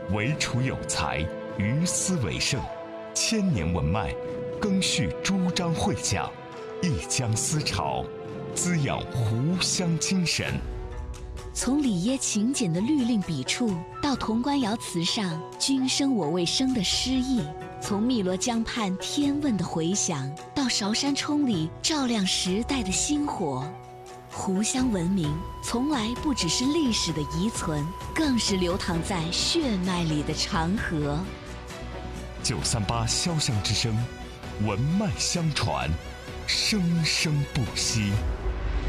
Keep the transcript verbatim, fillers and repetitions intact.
惟楚有才，于斯为盛。千年文脉，更续诸张会讲，一江思潮，滋养湖湘精神。 从里耶勤俭的律令笔触，到潼关窑瓷上君生我未生的诗意；从汨罗江畔天问的回响，到韶山冲里照亮时代的星火。湖湘文明从来不只是历史的遗存，更是流淌在血脉里的长河。 九三八潇湘之声，文脉相传，生生不息。